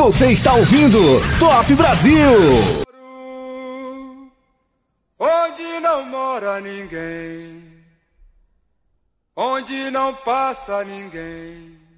Você está ouvindo Top Brasil. Onde não mora ninguém, onde não passa ninguém,